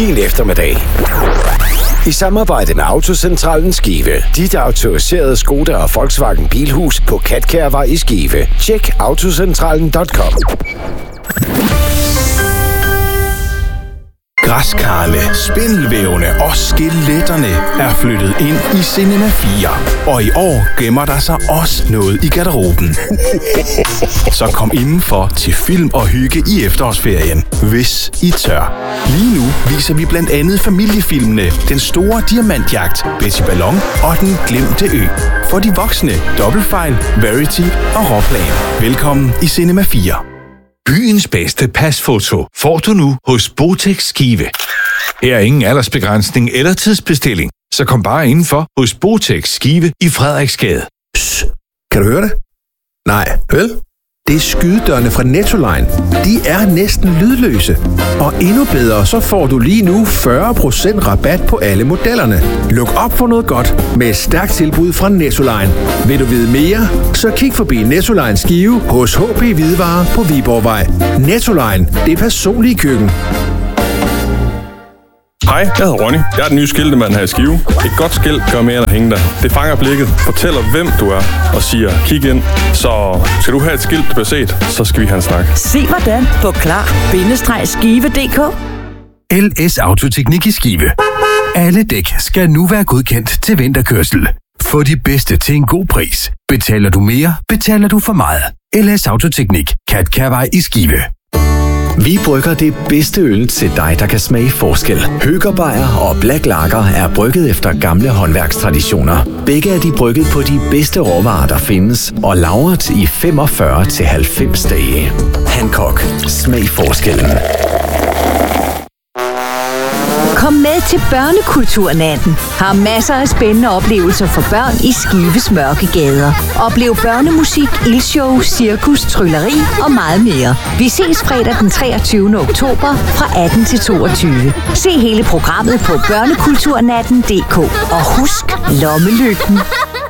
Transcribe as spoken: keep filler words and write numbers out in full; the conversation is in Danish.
din eftermiddag. I samarbejde med Autocentralen Skive. Dit autoriserede Skoda og Volkswagen Bilhus på Katkærvej i Skive. Tjek autocentralen punktum com. Græskarle, spindelvævene og skeletterne er flyttet ind i Cinema fire. Og i år gemmer der sig også noget i garderoben. Så kom indenfor til film og hygge i efterårsferien, hvis I tør. Lige nu viser vi blandt andet familiefilmene Den Store Diamantjagt, Betty Ballon og Den Glemte Ø. For de voksne, Dobbeltfejl, Verity og Råplan. Velkommen i Cinema fire. Byens bedste pasfoto får du nu hos Botex Skive. Her er ingen aldersbegrænsning eller tidsbestilling, så kom bare indenfor hos Botex Skive i Frederiksgade. Psst. Kan du høre det? Nej, vel? Det er skydedørene fra Nettoline. De er næsten lydløse. Og endnu bedre, så får du lige nu fyrre procent rabat på alle modellerne. Luk op for noget godt med et stærkt tilbud fra Nettoline. Vil du vide mere, så kig forbi Nettoline Skive hos H P Hvidevarer på Viborgvej. Nettoline, det personlige køkken. Hej, jeg hedder Ronny. Jeg er den nye skiltemand her i Skive. Et godt skilt gør mere end at hænge der. Det fanger blikket, fortæller hvem du er og siger, kig ind. Så skal du have et skilt, du bliver set, så skal vi have en snak. Se hvordan på klar bindestreg skive punktum d k. L S Autoteknik i Skive. Alle dæk skal nu være godkendt til vinterkørsel. Få de bedste til en god pris. Betaler du mere, betaler du for meget. L S Autoteknik, Katkærvej i Skive. Vi brygger det bedste øl til dig, der kan smage forskel. Høgerbejer og Black Lager er brygget efter gamle håndværkstraditioner. Begge er de brygget på de bedste råvarer, der findes, og lagret i femogfyrre til halvfems dage. Hancock. Smag forskellen. Kom med til Børnekulturnatten. Har masser af spændende oplevelser for børn i Skives mørke gader. Oplev børnemusik, ildshow, cirkus, trylleri og meget mere. Vi ses fredag den treogtyvende oktober fra atten til toogtyve. Se hele programmet på børnekulturnatten punktum d k. Og husk lommelygten.